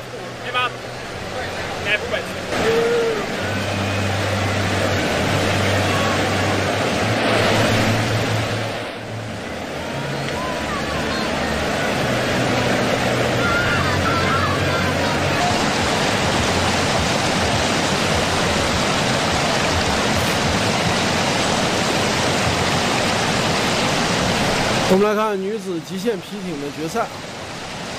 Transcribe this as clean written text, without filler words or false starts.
可以吗？来，副本。 我们来看女子极限皮艇的决赛。